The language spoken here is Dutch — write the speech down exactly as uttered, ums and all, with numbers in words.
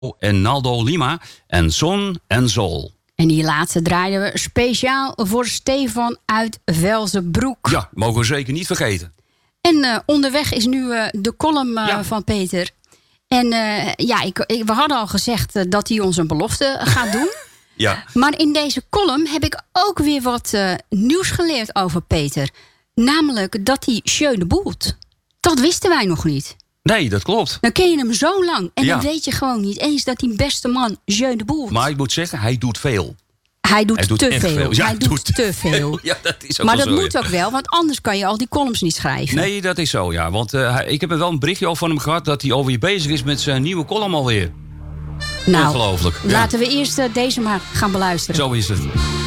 en Naldo Lima en Zon en Zol. En die laatste draaien we speciaal voor Stefan uit Velzenbroek. Ja, mogen we zeker niet vergeten. En uh, onderweg is nu uh, de column uh, ja. van Peter. En uh, ja, ik, ik, we hadden al gezegd uh, dat hij ons een belofte gaat doen. Ja. Maar in deze column heb ik ook weer wat uh, nieuws geleerd over Peter. Namelijk dat hij Jeu de boelt. Dat wisten wij nog niet. Nee, dat klopt. Dan ken je hem zo lang. En ja. dan weet je gewoon niet eens dat die beste man Jeu de boelt. Maar ik moet zeggen, hij doet veel. Hij doet, hij doet te veel. veel. Ja, hij doet, doet te veel. Ja, dat is ook maar wel dat zo, moet ja. ook wel, want anders kan je al die columns niet schrijven. Nee, dat is zo, ja. Want uh, ik heb er wel een berichtje over van hem gehad dat hij alweer bezig is met zijn nieuwe column alweer. Nou, ongelooflijk. Laten ja. we eerst uh, deze maar gaan beluisteren. Zo is het.